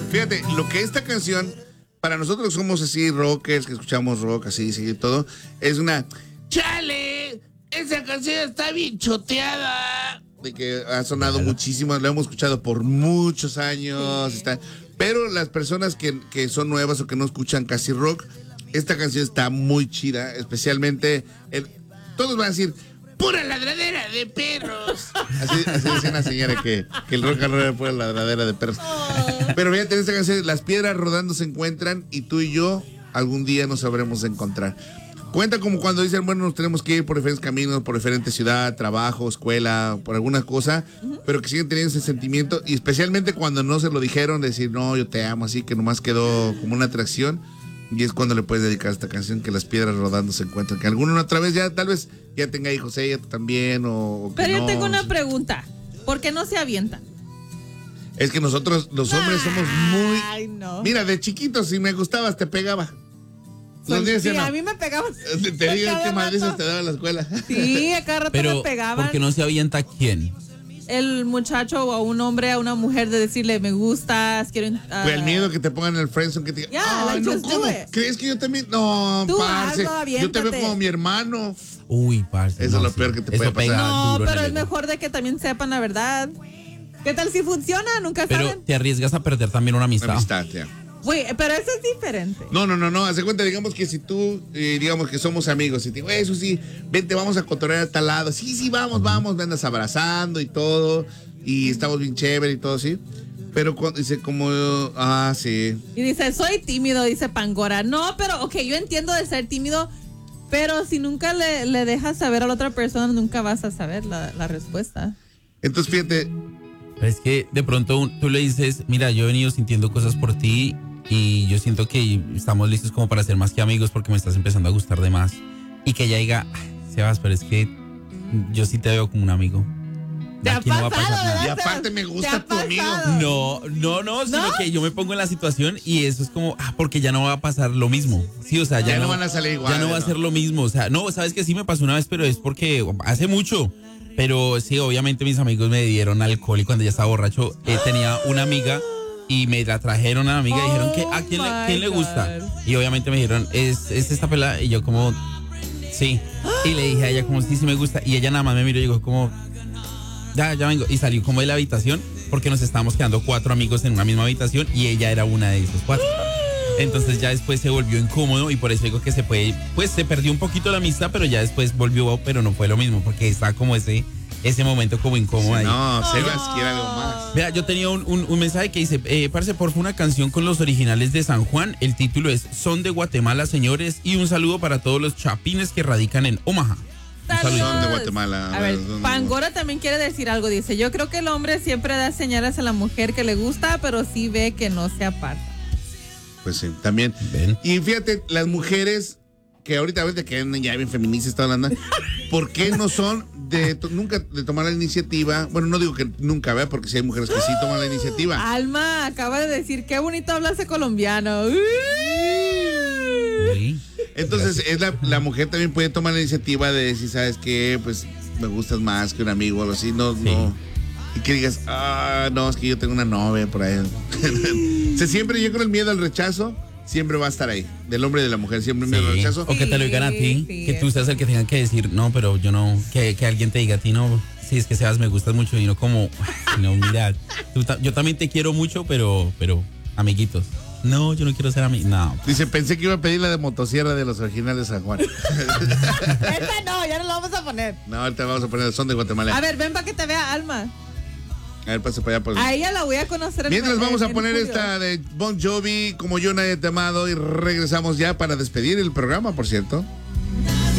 Fíjate, lo que esta canción, para nosotros somos así rockers, que escuchamos rock así, sí, todo, es una... ¡Chale! Esa canción está bien choteada. De que ha sonado muchísimo, lo hemos escuchado por muchos años. Sí. Pero las personas que son nuevas o que no escuchan casi rock, esta canción está muy chida, especialmente... todos van a decir... ¡Pura ladradera de perros! Así dice una señora que el rock and roll era pura ladradera de perros. Pero fíjate, en esta canción, las piedras rodando se encuentran y tú y yo algún día nos sabremos encontrar. Cuenta como cuando dicen, bueno, nos tenemos que ir por diferentes caminos, por diferentes ciudades, trabajo, escuela, por alguna cosa, pero que siguen teniendo ese sentimiento, y especialmente cuando no se lo dijeron, decir, no, yo te amo, así que nomás quedó como una atracción. Y es cuando le puedes dedicar esta canción, que las piedras rodando se encuentran. Que alguno otra vez ya, tal vez, ya tenga hijos ella también o que pero no. Yo tengo una pregunta. ¿Por qué no se avientan? Es que nosotros, los hombres, somos muy... Ay, no. Mira, de chiquitos, si me gustabas, te pegaba. Sí, no. A mí me pegaban. Te digo que madrizas te daba en la escuela. Sí, a cada rato me pegaban. ¿Por qué no se avienta quién? El muchacho o a un hombre, a una mujer, de decirle me gustas, quiero... Pues el miedo que te pongan en el friendzone, que te digan, ay, no, ¿cómo? ¿Crees que yo también? No, parce, yo te veo como mi hermano. Uy, parce. Eso es lo peor que te puede pasar. No, pero es mejor de que también sepan la verdad. ¿Qué tal si funciona? Nunca saben. Pero te arriesgas a perder también una amistad. Ya. Güey, pero eso es diferente. No, haz de cuenta, digamos que si tú, digamos que somos amigos, y te digo, eso sí, vente, vamos a cotorrear a tal lado. Sí, vamos, me andas abrazando y todo, y estamos bien chévere y todo así. Pero cuando dice como, sí. Y dice, soy tímido, dice Pangora. No, pero, ok, yo entiendo de ser tímido, pero si nunca le dejas saber a la otra persona, nunca vas a saber la respuesta. Entonces, fíjate. Pero es que de pronto tú le dices, mira, yo he venido sintiendo cosas por ti, y yo siento que estamos listos como para ser más que amigos porque me estás empezando a gustar de más. Y que ella diga, Sebas, pero es que yo sí te veo como un amigo. Aquí no va a pasar nada. Y aparte me gusta tu amigo. No, sino que yo me pongo en la situación y eso es como, porque ya no va a pasar lo mismo. Sí, o sea, ya no van a salir igual. Ya no va a ser lo mismo. O sea, no, sabes que sí me pasó una vez, pero es porque hace mucho. Pero sí, obviamente mis amigos me dieron alcohol y cuando ya estaba borracho, tenía una amiga. Y me la trajeron a la amiga y dijeron que ¿a quién le gusta? Y obviamente me dijeron, ¿es esta pelada? Y yo como, sí. Y le dije a ella como, sí me gusta. Y ella nada más me miró y dijo como, ya vengo. Y salió como de la habitación porque nos estábamos quedando 4 amigos en una misma habitación y ella era una de esos 4. Entonces ya después se volvió incómodo y por eso digo que se perdió un poquito la amistad, pero ya después volvió, pero no fue lo mismo porque está como ese momento como incómodo ahí. No, Sebas quiere algo más. Vea, yo tenía un mensaje que dice, parce, por favor, una canción con los originales de San Juan. El título es Son de Guatemala, señores. Y un saludo para todos los chapines que radican en Omaha. Son de Guatemala. A ver, Pangora también quiere decir algo. Dice, yo creo que el hombre siempre da señales a la mujer que le gusta, pero sí ve que no se aparta. Pues sí, también. ¿Ven? Y fíjate, las que ahorita que ya bien feministas está hablando, ¿por qué no son nunca de tomar la iniciativa? Bueno, no digo que nunca, ¿verdad? Porque sí hay mujeres que sí toman la iniciativa. Alma acaba de decir, qué bonito hablarse colombiano. Entonces, la mujer también puede tomar la iniciativa de decir, ¿sabes qué? Pues me gustas más que un amigo o algo así. No. Y que digas, no, es que yo tengo una novia por ahí. Siempre yo con el miedo al rechazo, siempre va a estar ahí. Del hombre y de la mujer, siempre miedo al rechazo. O que te lo digan a ti, que tú seas el que tenga que decir, no, pero yo no, que alguien te diga a ti, no, sí, es que Sebas, me gustas mucho, y no como, no, mira, yo también te quiero mucho, pero, amiguitos. No, yo no quiero ser amigo. No. Dice, pensé que iba a pedir la de motosierra de los originales de San Juan. Esta no, ya no la vamos a poner. No, ahorita vamos a poner Son de Guatemala. A ver, ven para que te vea Alma. A ver, pasa para allá. A ella la voy a conocer. Mientras vamos a poner esta de Bon Jovi, Como yo nadie te ha amado, y regresamos ya para despedir el programa, por cierto.